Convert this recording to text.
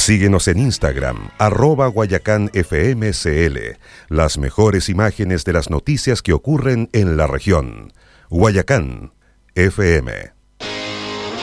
Síguenos en Instagram, @GuayacánFMCL. Las mejores imágenes de las noticias que ocurren en la región. Guayacán FM.